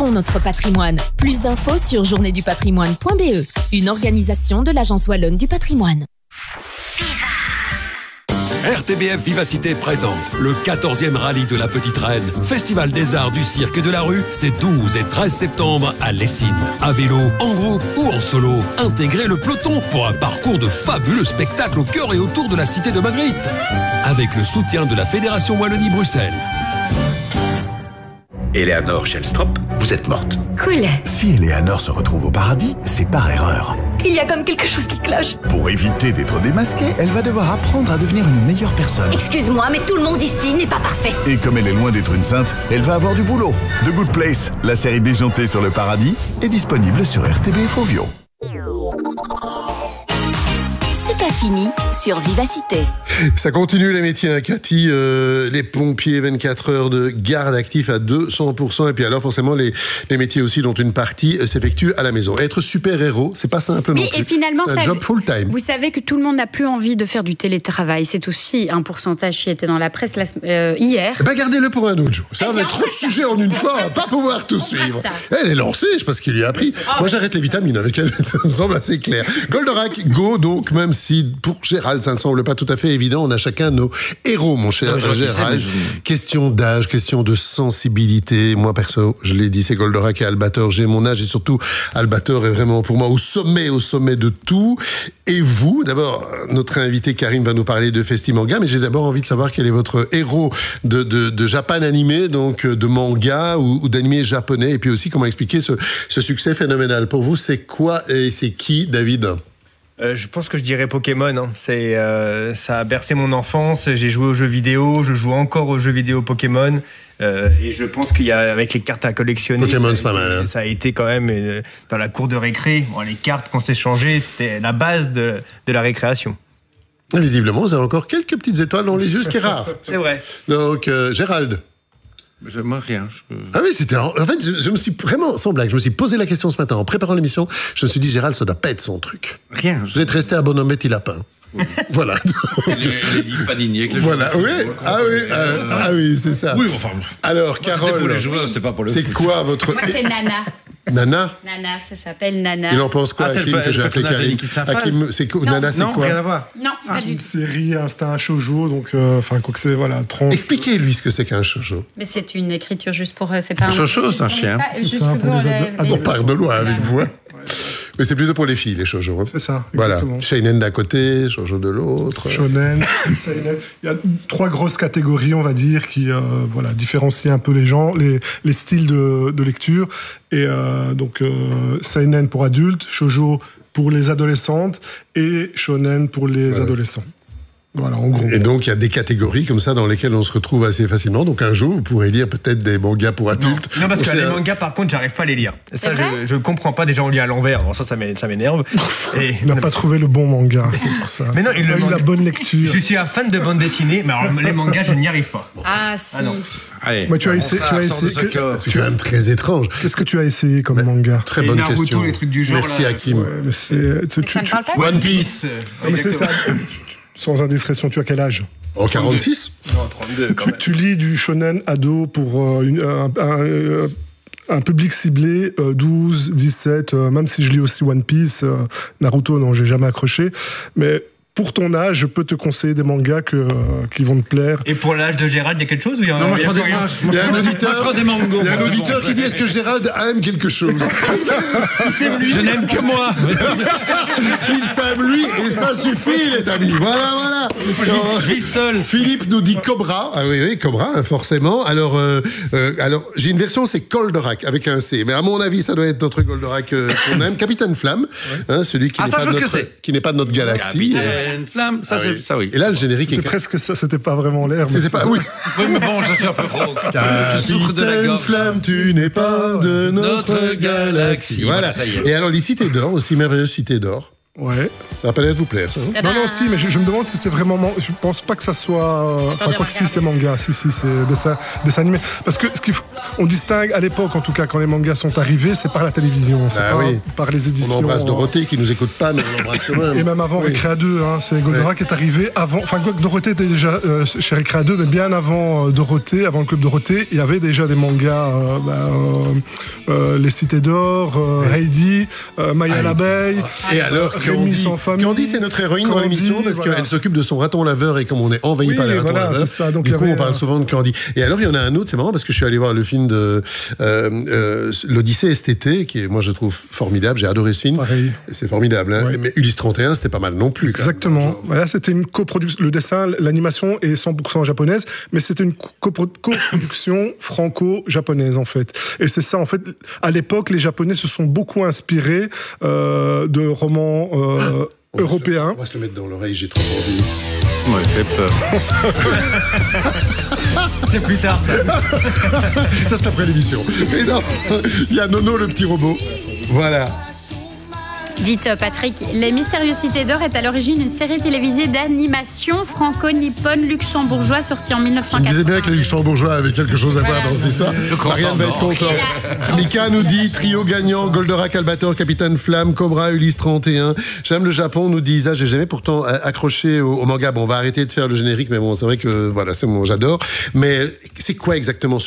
font notre patrimoine. Plus d'infos sur journéedupatrimoine.be, une organisation de l'Agence Wallonne du patrimoine. RTBF Vivacité présente le 14e rallye de la Petite Reine. Festival des arts, du cirque et de la rue, c'est 12 et 13 septembre à Lessines. À vélo, en groupe ou en solo, intégrez le peloton pour un parcours de fabuleux spectacles au cœur et autour de la cité de Magritte. Avec le soutien de la Fédération Wallonie-Bruxelles. Eleanor Shellstrop, vous êtes morte. Cool. Si Eleanor se retrouve au paradis, c'est par erreur. Il y a comme quelque chose qui cloche. Pour éviter d'être démasquée, elle va devoir apprendre à devenir une meilleure personne. Excuse-moi, mais tout le monde ici n'est pas parfait. Et comme elle est loin d'être une sainte, elle va avoir du boulot. The Good Place, la série déjantée sur le paradis, est disponible sur RTBF Ovio. C'est pas fini sur Vivacité. Ça continue les métiers, hein, Cathy. Les pompiers, 24 heures de garde actif à 200%. Et puis alors, forcément, les métiers aussi dont une partie s'effectue à la maison. Être super-héros, c'est pas simple non plus. Et finalement, c'est un job full-time. Vous savez que tout le monde n'a plus envie de faire du télétravail. C'est aussi un pourcentage qui était dans la presse hier. Eh ben, gardez-le pour un autre jour. Ça va être trop de sujets en une fois, on va pas pouvoir tout suivre. Elle est lancée, je sais pas ce qu'il lui a appris. Moi, j'arrête les vitamines avec elle, ça me semble assez clair. Goldorak, go donc, même si pour Gérald, ça ne semble pas tout à fait évident, on a chacun nos héros, mon cher Gérald. Question d'âge, question de sensibilité. Moi, perso, je l'ai dit, c'est Goldorak et Albator. J'ai mon âge et surtout, Albator est vraiment pour moi au sommet de tout. Et vous, d'abord, notre invité Karim va nous parler de Festimanga, mais j'ai d'abord envie de savoir quel est votre héros de Japan animé, donc de manga ou d'animé japonais, et puis aussi comment expliquer ce succès phénoménal. Pour vous, c'est quoi et c'est qui, David ? Je pense que je dirais Pokémon. Hein. Ça a bercé mon enfance. J'ai joué aux jeux vidéo. Je joue encore aux jeux vidéo Pokémon. Et je pense qu'il y a, avec les cartes à collectionner, Pokémon, c'est pas mal. Hein. Ça a été quand même dans la cour de récré. Bon, les cartes qu'on s'échangeait, c'était la base de la récréation. Visiblement, vous avez encore quelques petites étoiles dans les yeux, ce qui est rare. C'est vrai. Donc, Gérald. Moi, rien. Ah oui, c'était... En fait, je me suis vraiment, sans blague, je me suis posé la question ce matin en préparant l'émission. Je me suis dit, Gérald, ça doit pas être son truc. Rien. Vous êtes resté à Bonhommette Lapin. Voilà. Les livres Panini avec les voilà, oui. Oui, c'est ça. Oui, enfin. Alors, Carole. C'était pour les joueurs, c'était pas pour le C'est foot. quoi votre... Moi, c'est Nana. Nana, ça s'appelle Nana. il en pense quoi, Hakim, que j'ai appelé Karim? Hakim, c'est quoi? Nana, c'est Non, quoi? rien à voir. Non, C'est pas une du tout. série, c'est un shoujo, donc quoi que c'est, voilà, tranche. Expliquez-lui ce que c'est qu'un shoujo. Mais c'est une écriture juste pour... C'est pas un Shoujo, c'est un chien. C'est ça, pour les ados. On part de loin avec vous. Mais c'est plutôt pour les filles, les shoujo. Hein. C'est ça, voilà. exactement. Seinen d'un côté, shoujo de l'autre. Shonen, seinen. Il y a 3 grosses catégories, on va dire, qui différencient un peu les gens, les styles de lecture. Et seinen pour adultes, shoujo pour les adolescentes et shonen pour les adolescents. Voilà, en gros. Et donc, il y a des catégories comme ça dans lesquelles on se retrouve assez facilement. Donc, un jour, vous pourrez lire peut-être des mangas pour adultes. Non, parce que les mangas, par contre, j'arrive pas à les lire. Ça, je comprends pas. Déjà, on lit à l'envers. Bon, ça m'énerve. Il n'a pas trouvé le bon manga, c'est pour ça. Mais non, il a eu la bonne lecture. Je suis un fan de bande dessinée, mais alors, les mangas, je n'y arrive pas. Ah, si. Ah non. Allez, Mais tu as essayé. C'est quand même très étrange. Qu'est-ce que tu as essayé comme manga? Très bonne Naruto, question. les trucs du genre. Merci, là. Hakim. Ouais, mais c'est... Ça ne parle pas. One Piece. mais c'est ça. Sans indiscrétion, tu as quel âge? En 46 Non, 32 quand même. Tu lis du shonen ado pour un public ciblé, 12, 17, même si je lis aussi One Piece, Naruto, non, j'ai jamais accroché. Mais pour ton âge, je peux te conseiller des mangas qui vont te plaire. Et pour l'âge de Gérald, il y a quelque chose ou il y a Non, moi, je prends des Il y a un auditeur, des mangos. il y a un auditeur qui dit est-ce que Gérald aime quelque chose? Je n'aime que moi. Il s'aime lui et ça suffit, les amis. Voilà. Je vis seul. Philippe nous dit Cobra. Ah oui, Cobra, hein, forcément. Alors, j'ai une version, c'est Goldorak avec un C. Mais à mon avis, ça doit être notre Goldorak qu'on aime. Capitaine Flamme, hein, celui qui n'est pas de notre galaxie. Une flamme, ça, ça oui. Et là, le générique C'était est presque ça, c'était pas vraiment l'air. C'était pas, oui. Oui, mais bon, je suis un peu rock. Je souffre de la Capitaine gorge. Flamme, tu n'es pas de notre galaxie. Voilà. Ça y est. Et alors, les cités d'or, aussi merveilleuse cité d'or. Ouais. Ça va peut-être vous plaire, ça. Non, si, mais je me demande si c'est vraiment... Je pense pas que ça soit... Enfin, quoi que si, c'est manga. Si, c'est dessin animé. Parce que on distingue, à l'époque, en tout cas, quand les mangas sont arrivés, c'est par la télévision. C'est pas par les éditions. On embrasse Dorothée, qui nous écoute pas, mais on l'embrasse quand même. Et même avant Récréa 2, c'est Goldorak qui est arrivé avant... Enfin, quoi que Dorothée était déjà chez Récréa 2, mais bien avant Dorothée, avant le club Dorothée, il y avait déjà des mangas... Les Cités d'Or, Heidi, Maya l'abeille... Et alors, Candy, c'est notre héroïne dans l'émission parce qu'elle s'occupe de son raton laveur et comme on est envahi par les ratons laveurs, donc du coup on parle souvent de Candy. Et alors il y en a un autre, c'est marrant parce que je suis allé voir le film de l'Odyssée cet été, qui est, moi je trouve formidable, j'ai adoré ce film. Pareil. C'est formidable, hein. Mais Ulysse 31 c'était pas mal non plus. Exactement. Voilà, c'était une coproduction, le dessin, l'animation est 100% japonaise, mais c'était une coproduction franco-japonaise en fait. Et c'est ça en fait, à l'époque les Japonais se sont beaucoup inspirés de romans européen. On va se le mettre dans l'oreille, j'ai trop envie. Ouais, fait peur. C'est plus tard, ça. Ça, c'est après l'émission. Mais non, il y a Nono, le petit robot. Voilà. Dites Patrick, Les Mystérieuses Cités d'Or est à l'origine d'une série télévisée d'animation franco-nippone luxembourgeoise sortie en 1980. Je me disais bien que les Luxembourgeois avaient quelque chose à voir dans cette histoire. Marianne va être contente. Mika nous dit trio gagnant, Goldorak, Albator, Capitaine Flamme, Cobra, Ulysse 31. J'aime le Japon, nous dit Isa. J'ai jamais pourtant accroché au manga. Bon, on va arrêter de faire le générique, mais bon, c'est vrai que voilà, c'est bon, j'adore. Mais c'est quoi exactement